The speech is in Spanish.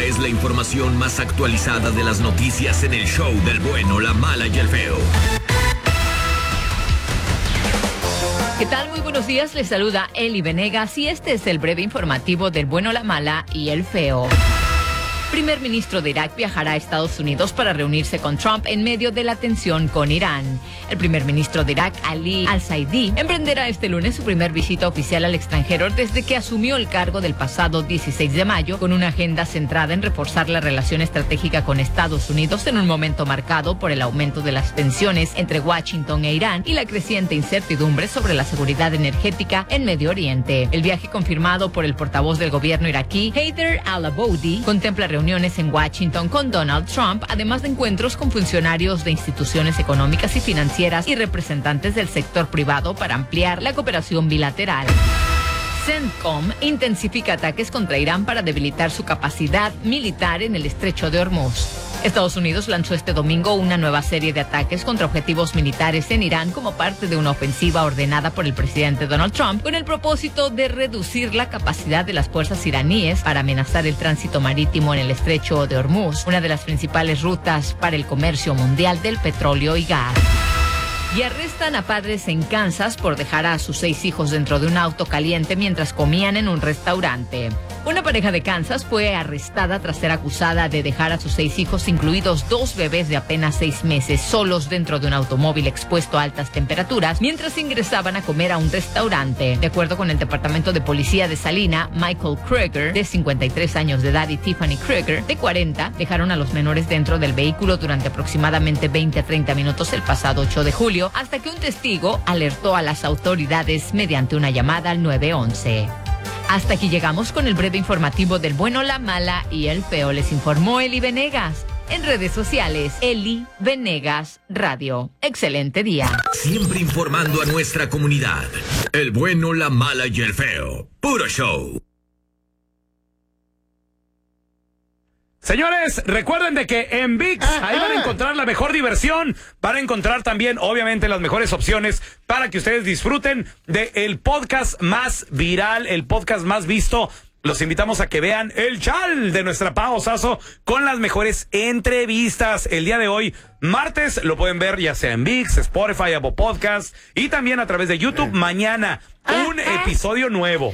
es la información más actualizada de las noticias en el show del bueno, la mala y el feo. ¿Qué tal? Muy buenos días, les saluda Eli Venegas y este es el breve informativo del bueno, la mala y el feo. Primer ministro de Irak viajará a Estados Unidos para reunirse con Trump en medio de la tensión con Irán. El primer ministro de Irak, Ali al-Saidi, emprenderá este lunes su primer visita oficial al extranjero desde que asumió el cargo del pasado 16 de mayo, con una agenda centrada en reforzar la relación estratégica con Estados Unidos en un momento marcado por el aumento de las tensiones entre Washington e Irán y la creciente incertidumbre sobre la seguridad energética en Medio Oriente. El viaje, confirmado por el portavoz del gobierno iraquí, Haider al-Abadi, contempla reuniones en Washington con Donald Trump, además de encuentros con funcionarios de instituciones económicas y financieras y representantes del sector privado para ampliar la cooperación bilateral. CENTCOM intensifica ataques contra Irán para debilitar su capacidad militar en el estrecho de Hormuz. Estados Unidos lanzó este domingo una nueva serie de ataques contra objetivos militares en Irán como parte de una ofensiva ordenada por el presidente Donald Trump con el propósito de reducir la capacidad de las fuerzas iraníes para amenazar el tránsito marítimo en el estrecho de Hormuz, una de las principales rutas para el comercio mundial del petróleo y gas. Y arrestan a padres en Kansas por dejar a sus 6 hijos dentro de un auto caliente mientras comían en un restaurante. Una pareja de Kansas fue arrestada tras ser acusada de dejar a sus 6 hijos, incluidos 2 bebés de apenas 6 meses, solos dentro de un automóvil expuesto a altas temperaturas mientras ingresaban a comer a un restaurante. De acuerdo con el Departamento de Policía de Salina, Michael Krieger, de 53 años de edad, y Tiffany Krieger, de 40, dejaron a los menores dentro del vehículo durante aproximadamente 20 a 30 minutos el pasado 8 de julio, hasta que un testigo alertó a las autoridades mediante una llamada al 911. Hasta aquí llegamos con el breve informativo del bueno, la mala y el feo. Les informó Eli Venegas. En redes sociales, Eli Venegas Radio. Excelente día. Siempre informando a nuestra comunidad. El bueno, la mala y el feo. Puro show. Señores, recuerden de que en ViX ahí van a encontrar la mejor diversión, van a encontrar también, obviamente, las mejores opciones para que ustedes disfruten del podcast más viral, el podcast más visto. Los invitamos a que vean el chal de nuestra Pao Sasso con las mejores entrevistas. El día de hoy, martes, lo pueden ver ya sea en ViX, Spotify, Apple Podcasts y también a través de YouTube. Mañana, un episodio nuevo.